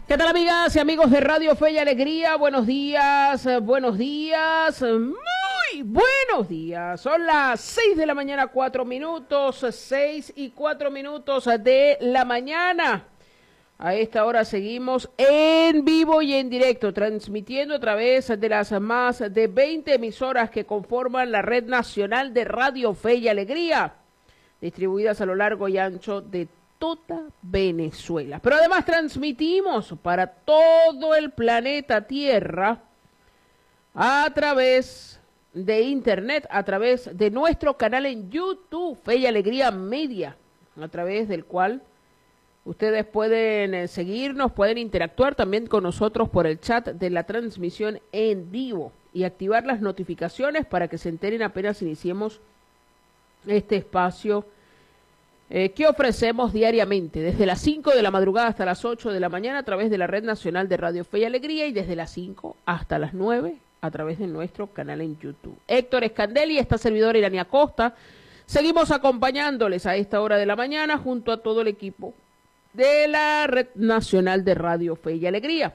¿Qué tal, amigas y amigos de Radio Fe y Alegría? Buenos días, muy buenos días. Son las 6 de la mañana, 4 minutos, 6 y 4 minutos de la mañana. A esta hora seguimos en vivo y en directo, transmitiendo a través de las más de 20 emisoras que conforman la Red Nacional de Radio Fe y Alegría, distribuidas a lo largo y ancho de toda Venezuela. Pero además transmitimos para todo el planeta Tierra a través de internet, a través de nuestro canal en YouTube, Fe y Alegría Media, a través del cual ustedes pueden seguirnos, pueden interactuar también con nosotros por el chat de la transmisión en vivo y activar las notificaciones para que se enteren apenas iniciemos este espacio que ofrecemos diariamente, desde las 5 de la madrugada hasta las 8 de la mañana a través de la Red Nacional de Radio Fe y Alegría y desde las 5 hasta las 9 a través de nuestro canal en YouTube. Héctor Escandel y esta servidora Irania Costa, seguimos acompañándoles a esta hora de la mañana junto a todo el equipo de la Red Nacional de Radio Fe y Alegría.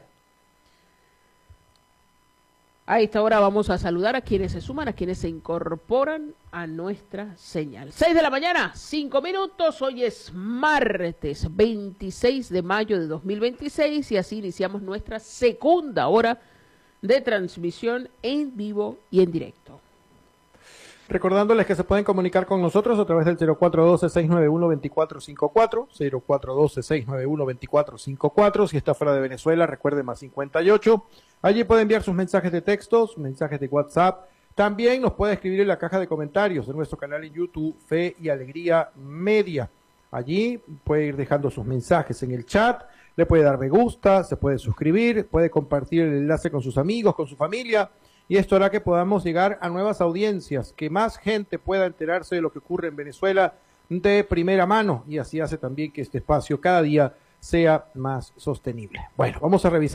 A esta hora vamos a saludar a quienes se suman, a quienes se incorporan a nuestra señal. 6 de la mañana, 5 minutos. Hoy es martes 26 de mayo de 2026 y así iniciamos nuestra segunda hora de transmisión en vivo y en directo. Recordándoles que se pueden comunicar con nosotros a través del 0412-691-2454, 0412-691-2454. Si está fuera de Venezuela, recuerde más 58. Allí puede enviar sus mensajes de textos, mensajes de WhatsApp. También nos puede escribir en la caja de comentarios de nuestro canal en YouTube, Fe y Alegría Media. Allí puede ir dejando sus mensajes en el chat, le puede dar me gusta, se puede suscribir, puede compartir el enlace con sus amigos, con su familia. Y esto hará que podamos llegar a nuevas audiencias, que más gente pueda enterarse de lo que ocurre en Venezuela de primera mano. Y así hace también que este espacio cada día sea más sostenible. Bueno, vamos a revisar.